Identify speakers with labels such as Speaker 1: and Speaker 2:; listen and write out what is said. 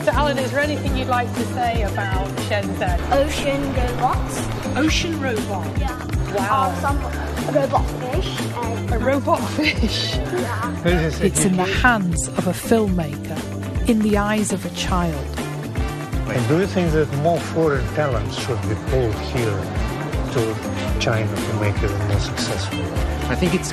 Speaker 1: So, Alan, is there anything you'd like to say about Shenzhen?
Speaker 2: Ocean robots.
Speaker 1: Ocean robot?
Speaker 2: Yeah.
Speaker 1: Wow.
Speaker 2: Some robot fish. And
Speaker 1: A robot fish?
Speaker 2: yeah.
Speaker 3: It's in the hands of a filmmaker, in the eyes of a child.
Speaker 4: And do you think that more foreign talents should be pulled here to China to make it more successful?
Speaker 5: I think it's